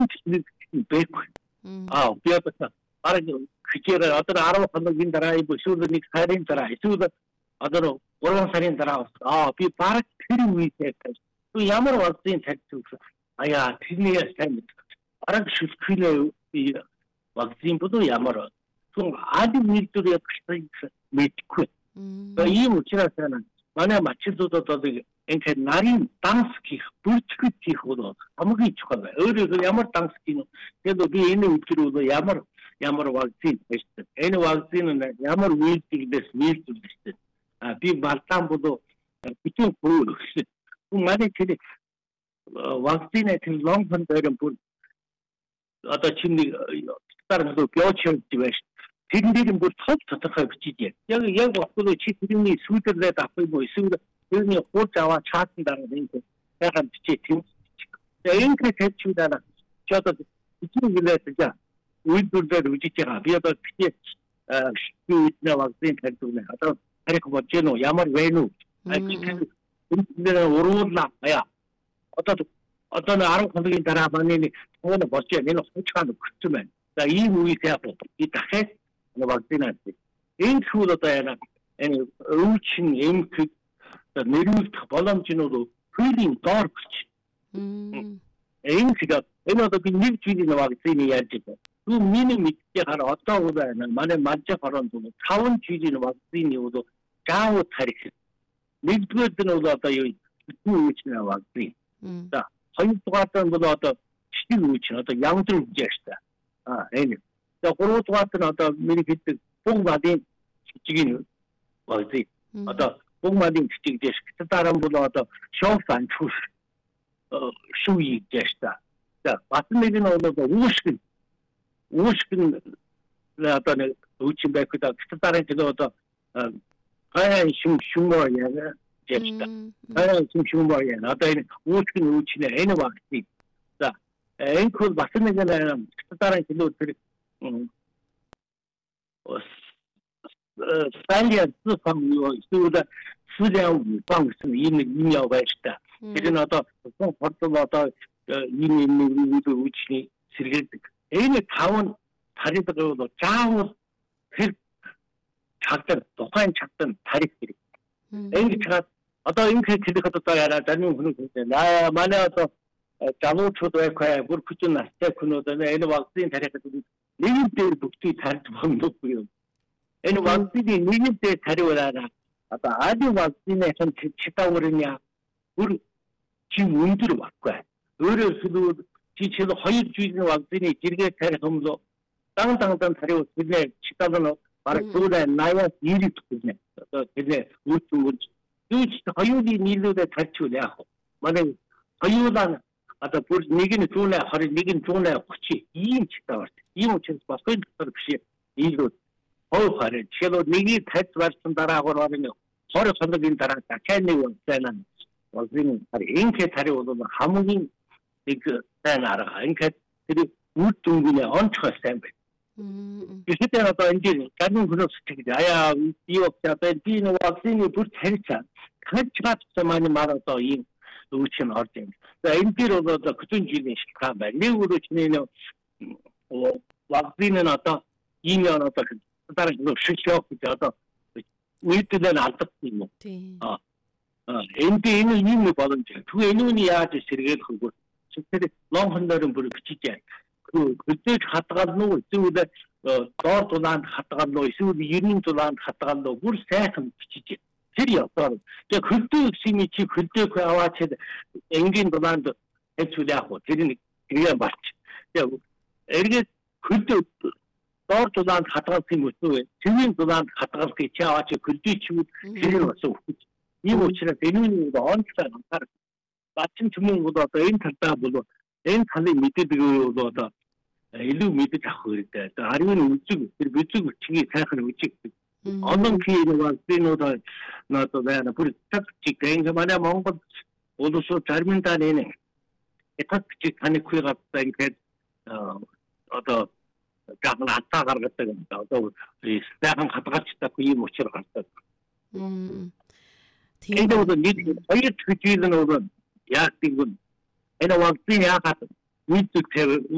байхгүй. Би одоо арай хичээр одоо 10 хоногийн дараа эсвэл нэг сарын дараа эсвэл одоо 3 сарын дараа би бараг тэр үедээ ямар вакцин тавьчих аяа тэрний сайн мэд. Араг шилжүүлээ вакцин бодоо ямар 좀 아주 밀도를 мэдгүй. ийм учраас манай мачидуудад ингээд нарийн данс гих бүртгэж гих бол хамгийн чухал байна. Өөрөөр ямар данс гин тэгээд би энэ үгээр ямар вакцин байсан. Энэ вакцин нь ямар үйлдэлээс нийлүүлсэн. Би балтан бодоо бичэн бүр манай тэр вакцины тэр лонгхон дээр бүр одоо чиний дараа нь биочим дивэш тэрнээр бүр тодорхой бичиж яг бодлоо чи тэрний сүйдэрлээд авах юм уу эсвэл тэрний хурц аваа чаатан дараа энэ яагаад бичиж тийм энэ хэвчүүдээ ч одоо бичиж гэлээд за үйлдвэрлэлээр үжиж байгаа би одоо бичиж шийднэ вакцин тавьдаг одоо харих болж гэнэ ямар вэ нү энэ уруулаа яа одоо 10 хоногийн дараа манай тооно болж энэ хуучгаан өгсөн байна. За ийм үеийнхээ би дахиад вакцинад энэ зүйл одоо яна энэ өвчин эмх нэрүүлэх боломжнууд хүйлийн доор гэж. Энэ одоо би нэг жилийн вакцины яаж байгаа. Түр миний мэдээ хараа одоо байна. Манай мажа хорон 5 жилийн вакцины одоо жаав тарих. Нэгдүгээр нь бол одоо юу өвчин вакцин. За хоёрдугаар нь бол одоо чиг өвчин одоо ямдрын үжигтэй. Энэ. За гуравдугаар нь одоо миний хэлдэг бүх мадын чигийн вакцин. Одоо бүх мадын чиг дэш. Дараа нь бол одоо шоусан чуш шуй дэшта. За батныг нь одоо үүшгэн одоо нэг өвчин байх гэдэг. Дараа нь одоо хаяа шумшмоо яа дэшта. хаяа шумшмоо яа. Одоо энэ үүшгэн өвчин энэ вакцин. За энэ хөл батныг нь дараа нь тэр Сталин зүйн эсвэл сүлэн банкны ийм яв байштай. Тэр нь одоо хурдан одоо ийм үчний сэргээдэг. Энэ 5 тарифыг бол заавал тэр чадвар тухайн чадвар тариф хэрэг. Энэ чад одоо энэ хэлэх одоо яараа зарим хүмүүс манай одоо залуучууд байхгүй бүр хүчин настай хүмүүс энэ вакцины тарихад нэгэн дээр бүгдийг тарьж болохгүй юм. Энэ вакцины нэгэн дээр тариулаараа одоо ади вакцины хэн читаурын бүр чи өндөр баггүй. Өөрөөр хэлбэл чи 2 жилийн вакцины зэрэг тарих юм лөө дан тариул хэлээ читаурын бараг 80-аас 90 төгрөг. Одоо хэлээ үүсгэж юуч хоёулын нийлүүлээ тарьчвал яах вэ? Манай хоёулаа одоо бүр нэг нь 120 нэг нь 130 ийм читавар. Ийм учраас босгоны дотор биш илүү хоо харин чилoo нэгийг тавьж барсан дараагаар нэг 20 хоногийн дараа дахиад нэг байна. Вакцины энэ тари бол хамгийн нэг сайн арга. Ингээд тэр үр дүнгийн онцгой сайн байна. Гэхдээ одоо энэ гадны хүмүүс гэж аяа юу гэдэг би нэг вакцины бүр тарьцаа. Хачгаатсан маань одоо ийм өвчин орж юм. За энэ дээр бол одоо хүчин жилийн шалтгаан байна. Нэг өвчний вакцины одоо ийм одоо дараа нь шилжих гэж одоо үйлдэлээр алдах юм уу? Энэ ийм боломж. Тэгвэл энүүний яаж сэргийлэх вэ? Тэгэхээр лонхондор бүр бичиж яа. Хөдөөж хадгална уу? Эсвэл доор дулаанд хадгална уу? Эсвэл ерний дулаанд хадгална уу? Бүр сайхан бичиж. Тэр явдаар. Тэгээ хөлдөө гисний чи хөлдөөх аваач энгийн дулаанд хэвчүүл яах вэ? Тэр нэг барч. Тэгээ эргээд хөлдөө доор дулаанд хадгалах юм уу? Цэвийн дулаанд хадгалах гэж аваач хөлдөө чимүүд тэр бас өгч. Ийм учраас энэний онцгой анхаар бачин түмэн бол одоо энэ талдаа бол энэ талын мэддэг бол одоо илүү мэдэж авах хэрэгтэй. Харин үзэг тэр бүзэг үчгийн сайхан үжиг Олон 키는 вакцинууд надад байна. Бүр тагчиг энэ манай Монгол улс терминтааны тагчиг танихгүй гацтай ингээд одоо гавн хатаа гаргадаг юм. Одоо сайхан хадгалцдаг юм учир гардаг. Тийм бол нэг хоёр жилийн өмнө яг тийм энэ вакцины яагаад мэддэг